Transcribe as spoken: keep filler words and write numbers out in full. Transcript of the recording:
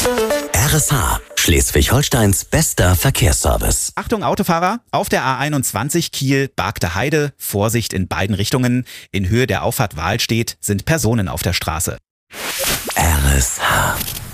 R S H, Schleswig-Holsteins bester Verkehrsservice. Achtung Autofahrer, auf der A einundzwanzig Kiel-Bargte Heide, Vorsicht in beiden Richtungen. In Höhe der Auffahrt Wahlstedt sind Personen auf der Straße. R S H.